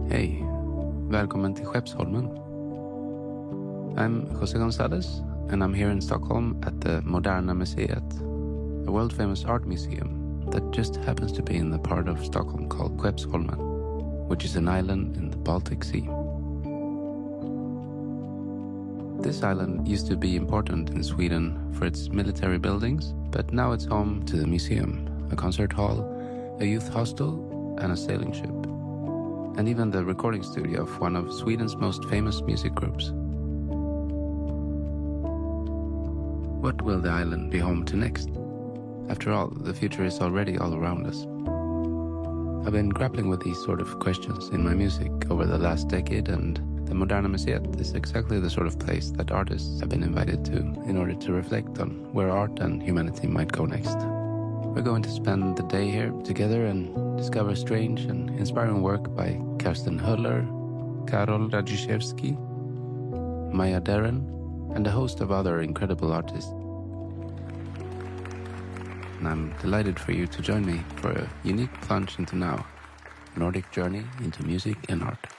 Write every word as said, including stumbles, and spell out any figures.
Hej, välkommen till Skeppsholmen. I'm José González and I'm here in Stockholm at the Moderna Museet, a world-famous art museum that just happens to be in the part of Stockholm called Skeppsholmen, which is an island in the Baltic Sea. This island used to be important in Sweden for its military buildings, but now it's home to the museum, a concert hall, a youth hostel, and a sailing ship, and even the recording studio of one of Sweden's most famous music groups. What will the island be home to next? After all, the future is already all around us. I've been grappling with these sort of questions in my music over the last decade, and the Moderna Museet is exactly the sort of place that artists have been invited to in order to reflect on where art and humanity might go next. We're going to spend the day here together and discover strange and inspiring work by Karsten Höller, Karol Radziszewski, Maya Deren, and a host of other incredible artists. And I'm delighted for you to join me for a unique plunge into now, a Nordic journey into music and art.